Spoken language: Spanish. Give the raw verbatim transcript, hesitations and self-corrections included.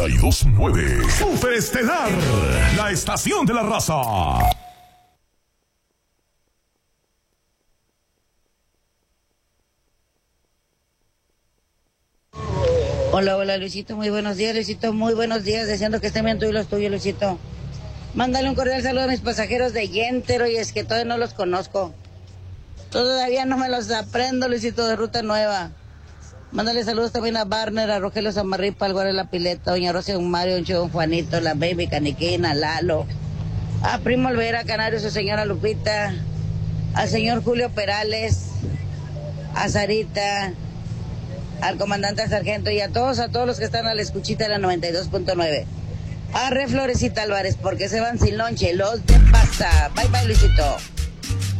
y dos punto nueve. Superestelar, la estación de la raza. Hola, hola Luisito, muy buenos días Luisito, muy buenos días, deseando que estén bien tú y los tuyos Luisito. Mándale un cordial saludo a mis pasajeros de Yéntero y es que todavía no los conozco. Todavía no me los aprendo Luisito, de Ruta Nueva. Mándale saludos también a Barner, a Rogelio Samarripa, al Guardia de la Pileta, Doña Rosa, un Mario, un Chivo, un Juanito, la Baby Caniquina, Lalo, a Primo Olvera, Canario, su señora Lupita, al señor Julio Perales, a Sarita, al comandante al sargento y a todos, a todos los que están a la escuchita de la noventa y dos punto nueve. Arre Florecita Álvarez, porque se van sin lonche, los de pasta. Bye bye Luisito.